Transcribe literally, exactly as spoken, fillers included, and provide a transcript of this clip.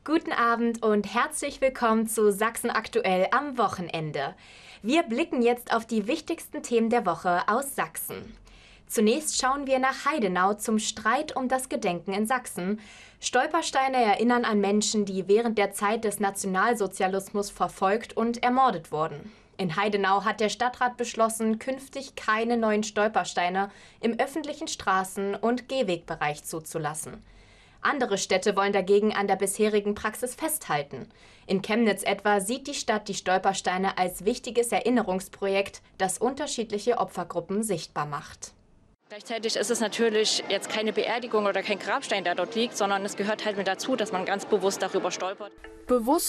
Guten Abend und herzlich willkommen zu Sachsen aktuell am Wochenende. Wir blicken jetzt auf die wichtigsten Themen der Woche aus Sachsen. Zunächst schauen wir nach Heidenau zum Streit um das Gedenken in Sachsen. Stolpersteine erinnern an Menschen, die während der Zeit des Nationalsozialismus verfolgt und ermordet wurden. In Heidenau hat der Stadtrat beschlossen, künftig keine neuen Stolpersteine im öffentlichen Straßen- und Gehwegbereich zuzulassen. Andere Städte wollen dagegen an der bisherigen Praxis festhalten. In Chemnitz etwa sieht die Stadt die Stolpersteine als wichtiges Erinnerungsprojekt, das unterschiedliche Opfergruppen sichtbar macht. Gleichzeitig ist es natürlich jetzt keine Beerdigung oder kein Grabstein, der dort liegt, sondern es gehört halt mit dazu, dass man ganz bewusst darüber stolpert. Bewusst